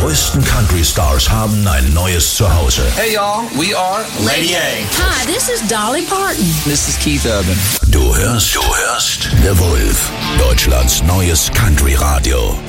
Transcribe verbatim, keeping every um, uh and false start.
größten Country-Stars haben ein neues Zuhause. Hey y'all, we are Lady A. Hi, this is Dolly Parton. This is Keith Urban. Du hörst, du hörst The Wolf, Deutschlands neues Country-Radio.